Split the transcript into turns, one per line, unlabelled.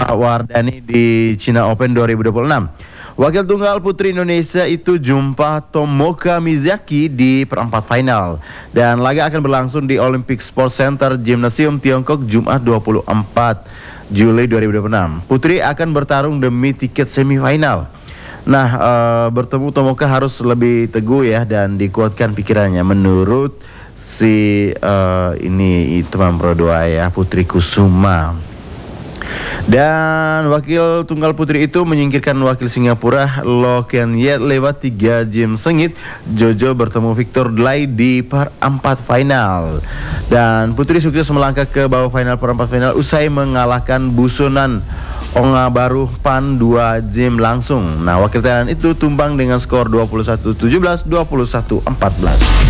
Wardani di China Open 2026. Wakil tunggal putri Indonesia itu jumpa Tomoka Mizaki di perempat final. Dan laga akan berlangsung di Olympic Sports Center Gymnasium Tiongkok Jumat 24 Juli 2026. Putri akan bertarung demi tiket semifinal. Nah, bertemu Tomoka harus lebih teguh ya dan dikuatkan pikirannya menurut si ini teman Pro 2 ya, Putri Kusuma. Dan wakil tunggal putri itu menyingkirkan wakil Singapura Loh Kian Yat lewat 3 game sengit. Jojo bertemu Victor Dlai di perempat final. Dan putri sukses melangkah ke babak final perempat final usai mengalahkan Busunan Onga Baru Pan 2 game langsung. Nah, wakil Thailand itu tumbang dengan skor 21-17, 21-14.